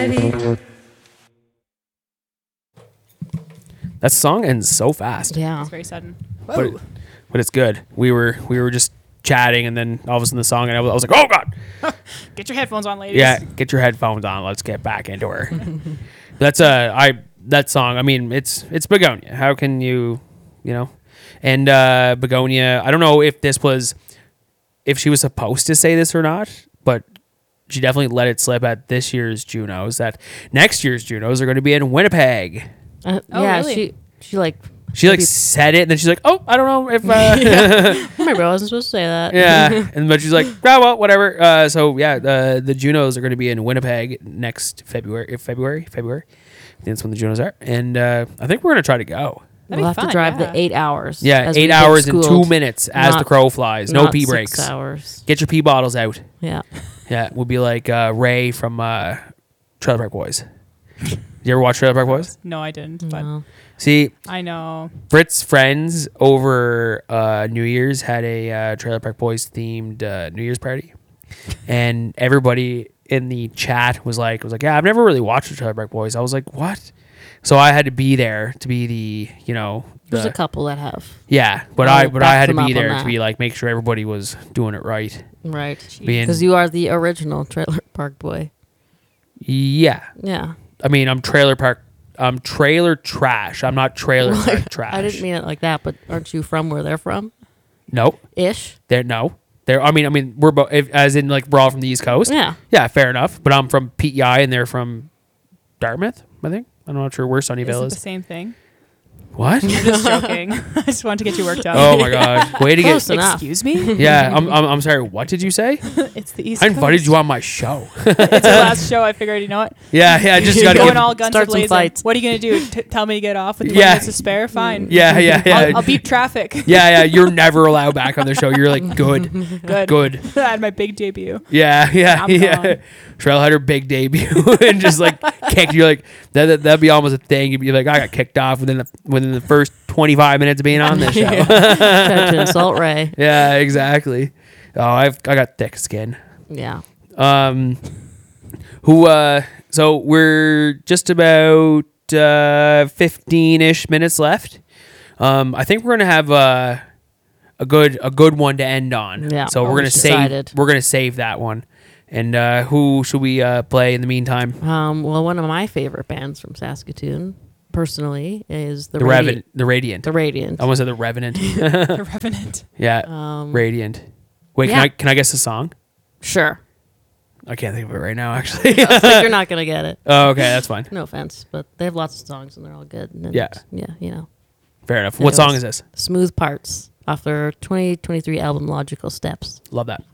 That song ends so fast. Yeah. It's very sudden. But, Whoa. but it's good. We were just chatting, and then all of a sudden the song, and I was like, oh God. Get your headphones on, ladies. Yeah, get your headphones on. Let's get back into her. That's that song. I mean, it's Begonia. How can you know? And Begonia. I don't know if she was supposed to say this or not, but she definitely let it slip at this year's Junos that next year's Junos are going to be in Winnipeg. Oh, Yeah, really? she like She like said it, and then she's like, "Oh, I don't know if." maybe I wasn't supposed to say that. Yeah, and but she's like, "Oh, well, whatever." So yeah, the Junos are going to be in Winnipeg next February. February. I think that's when the Junos are, and I think we're going to try to go. That'd We'll be have to fun, drive yeah. the 8 hours. Yeah, as we 8 get hours and schooled. 2 minutes as the Not- crow flies. No not pee 6 breaks. hours. Get your pee bottles out. Yeah. Yeah, we'll be like Ray from Trailer Park Boys. You ever watch Trailer Park Boys? No, I didn't. But No. See, I know. Britt's friends over New Year's had a Trailer Park Boys themed New Year's party, and everybody in the chat was like, "Yeah, I've never really watched the Trailer Park Boys." I was like, "What?" So I had to be there to be There's a couple that have. yeah, but I'll I had back to them be up on there that. to be like make sure everybody was doing it right. Right. Being- Because you are the original Trailer Park Boy. Yeah, Yeah. I mean I'm trailer trash. I'm not trailer park trash. I didn't mean it like that, but aren't you from where they're from? Nope. Ish. They're. I mean, we're both, as in like we're all from the East Coast. Yeah. Yeah, fair enough. But I'm from PEI and they're from Dartmouth, I think. I'm not sure where Is Sunnyvale it is. the same thing? What? I'm just joking. I just wanted to get you worked up. Oh my god! Way to Close get. enough. Excuse me? Yeah, I'm sorry. What did you say? It's the East I invited Coast. you on my show. It's the last show. I figured, you know what? Yeah, I just gotta Going give. all guns start some blazing. fights. What are you going to do? Tell me to get off with 20 Yeah. minutes to spare? Fine. Yeah. I'll beat traffic. Yeah. You're never allowed back on the show. You're like good. Good. I had my big debut. Yeah. I'm gone. Trail had her big debut and just like kicked. You're like that'd be almost a thing. You'd be like, I got kicked off within the first 25 minutes of being on this show. Tried to insult Ray. Yeah, exactly. Oh, I got thick skin. Yeah. So we're just about 15-ish minutes left. I think we're gonna have a good one to end on. Yeah, So we're almost decided. we're gonna save that one. And who should we play in the meantime? Well, one of my favorite bands from Saskatoon, personally, is The Radiant. The Radiant. I almost said the Revenant. The Revenant. Yeah, Radiant. Wait, yeah. can I guess the song? Sure. I can't think of it right now, actually. Like you're not gonna get it. Oh, okay, that's fine. No offense, but they have lots of songs and they're all good. And Yeah. Yeah. Fair enough. What song is this? Smooth Parts off their 2023 album Logical Steps. Love that.